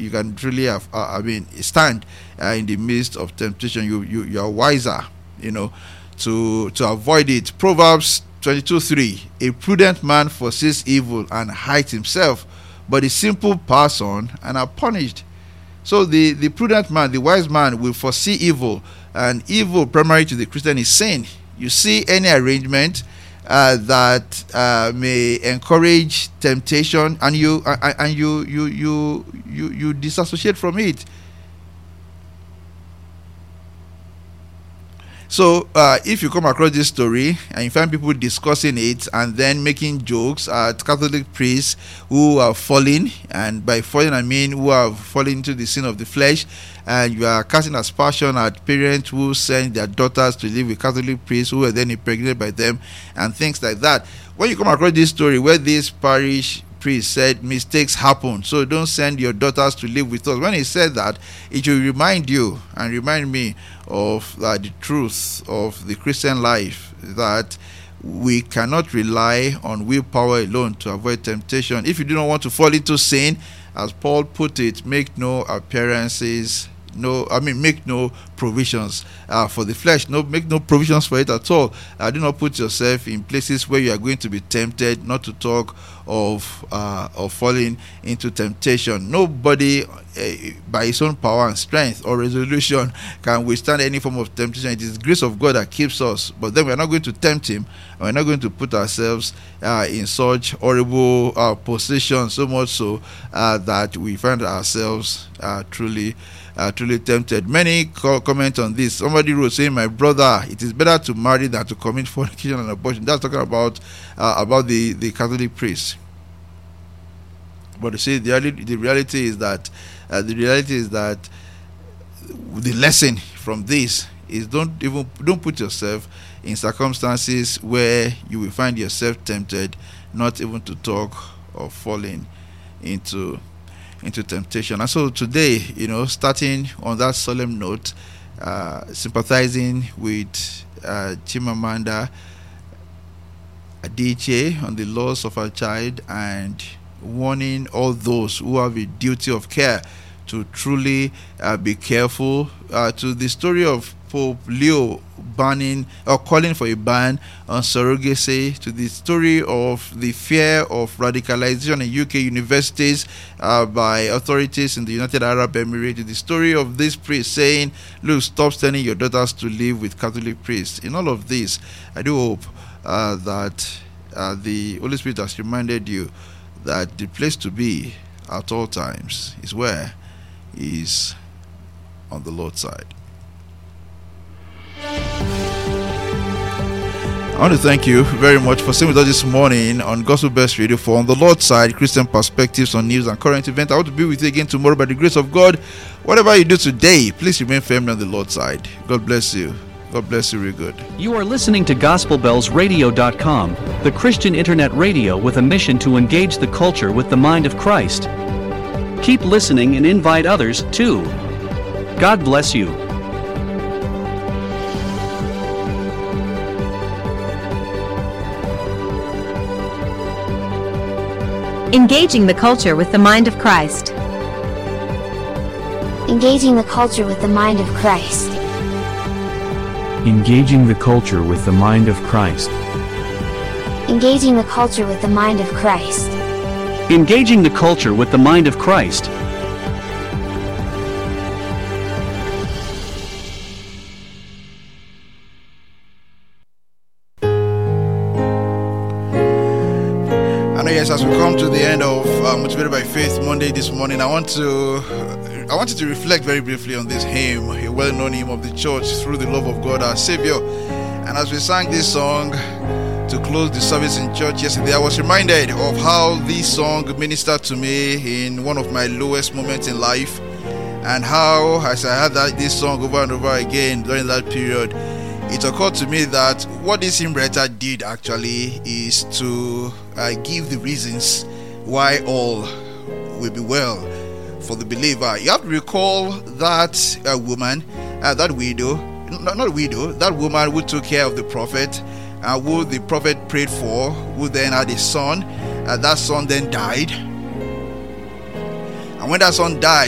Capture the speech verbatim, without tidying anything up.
you can truly have, uh, I mean, stand uh, in the midst of temptation. You you you are wiser, you know, to to avoid it. Proverbs twenty-two three: a prudent man foresees evil and hides himself, but the simple pass on and are punished. So the the prudent man, the wise man, will foresee evil, and evil primary to the Christian is sin. You see any arrangement uh, that uh, may encourage temptation, and you uh, and you you you you you disassociate from it. So uh, if you come across this story and you find people discussing it and then making jokes at Catholic priests who are falling, and by falling I mean who have fallen into the sin of the flesh, and you are casting aspersion at parents who send their daughters to live with Catholic priests who were then impregnated by them and things like that. When you come across this story where this parish priest said mistakes happen, so don't send your daughters to live with us, when he said that, it will remind you and remind me of uh, the truth of the Christian life, that we cannot rely on willpower alone to avoid temptation. If you do not want to fall into sin, as Paul put it, make no appearances no I mean make no provisions uh, for the flesh. No make no provisions for it at all. Uh, do not put yourself in places where you are going to be tempted, not to talk of uh, of falling into temptation. Nobody uh, by his own power and strength or resolution can withstand any form of temptation. It is the grace of God that keeps us, but then we are not going to tempt him, and we're not going to put ourselves uh, in such horrible uh, positions, so much so uh, that we find ourselves uh, truly Uh, truly tempted. Many co- comment on this. Somebody wrote saying, "My brother, it is better to marry than to commit fornication and abortion." That's talking about uh, about the, the Catholic priest. But you see, the reality, the reality is that uh, the reality is that the lesson from this is don't even don't put yourself in circumstances where you will find yourself tempted, not even to talk of falling into into temptation. And so today, you know, starting on that solemn note, uh, sympathizing with uh, Chimamanda Adichie on the loss of her child, and warning all those who have a duty of care to truly uh, be careful, uh, to the story of Pope Leo banning or calling for a ban on surrogacy, to the story of the fear of radicalization in U K universities uh, by authorities in the United Arab Emirates, to the story of this priest saying, look, stop sending your daughters to live with Catholic priests. In all of this, I do hope uh, that uh, the Holy Spirit has reminded you that the place to be at all times is where He is on the Lord's side. I want to thank you very much for staying with us this morning on Gospel Best Radio for On the Lord's Side, Christian Perspectives on News and Current Events. I want to be with you again tomorrow by the grace of God. Whatever you do today, please remain firmly on the Lord's side. God bless you. God bless you real good. You are listening to Gospel Bells Radio dot com, the Christian internet radio with a mission to engage the culture with the mind of Christ. Keep listening and invite others too. God bless you. Engaging the culture with the mind of Christ. Engaging the culture with the mind of Christ. Engaging the culture with the mind of Christ. Engaging the culture with the mind of Christ. Engaging the culture with the mind of Christ. Yes, as we come to the end of uh, Motivated by Faith Monday this morning, I want to I want you to reflect very briefly on this hymn, a well-known hymn of the church, Through the Love of God Our Savior. And as we sang this song to close the service in church yesterday, I was reminded of how this song ministered to me in one of my lowest moments in life, and how, as I heard that this song over and over again during that period, it occurred to me that what this hymn writer did actually is to uh, give the reasons why all will be well for the believer. You have to recall that uh, woman, uh, that widow, not, not widow, that woman who took care of the prophet, uh, who the prophet prayed for, who then had a son. Uh, that son then died. And when that son died,